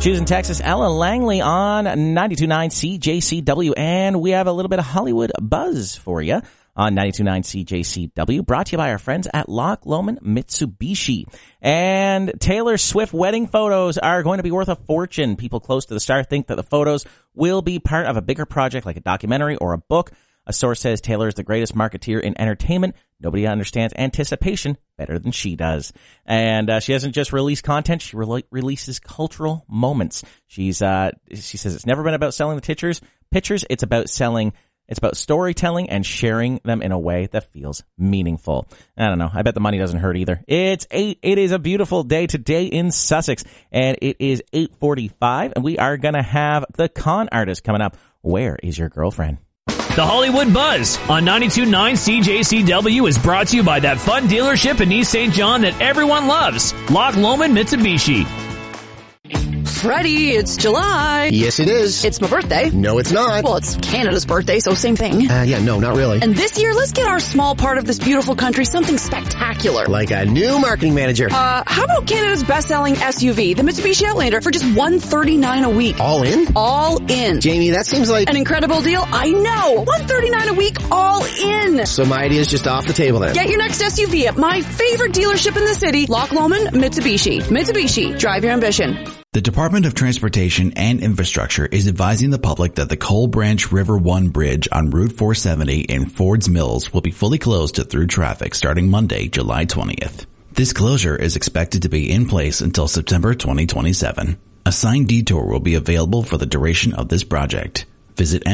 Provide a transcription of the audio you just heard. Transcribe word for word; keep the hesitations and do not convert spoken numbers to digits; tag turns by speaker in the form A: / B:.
A: Houston, Texas, Ellen Langley on ninety-two point nine C J C W. And we have a little bit of Hollywood buzz for you on ninety-two point nine C J C W, brought to you by our friends at Loch Lomond Mitsubishi. And Taylor Swift wedding photos are going to be worth a fortune. People close to the star think that the photos will be part of a bigger project like a documentary or a book. A source says Taylor is the greatest marketeer in entertainment. Nobody understands anticipation better than she does. And uh, she doesn't just release content, she re- releases cultural moments. She's uh, she says it's never been about selling the pictures. Pictures, it's about selling It's about storytelling and sharing them in a way that feels meaningful. I don't know. I bet the money doesn't hurt either. It's eight. It is a beautiful day today in Sussex, and it is eight forty-five, and we are going to have the con artist coming up. Where is your girlfriend?
B: The Hollywood Buzz on ninety-two point nine C J C W is brought to you by that fun dealership in East Saint John that everyone loves, Loch Lomond Mitsubishi.
C: Freddie, it's July.
D: Yes, it is.
C: It's my birthday.
D: No, it's not.
C: Well, it's Canada's birthday, so same thing.
D: Uh, yeah, no, not really.
C: And this year, let's get our small part of this beautiful country something spectacular.
D: Like a new marketing manager.
C: Uh, how about Canada's best-selling S U V, the Mitsubishi Outlander, for just one hundred thirty-nine dollars a week?
D: All in?
C: All in.
D: Jamie, that seems like...
C: an incredible deal? I know! one hundred thirty-nine dollars a week, all in!
D: So my idea is just off the table then.
C: Get your next S U V at my favorite dealership in the city, Loch Lomond Mitsubishi. Mitsubishi, drive your ambition.
E: The Department of Transportation and Infrastructure is advising the public that the Coal Branch River one Bridge on Route four seventy in Fords Mills will be fully closed to through traffic starting Monday, July twentieth. This closure is expected to be in place until September twenty twenty-seven. A signed detour will be available for the duration of this project. Visit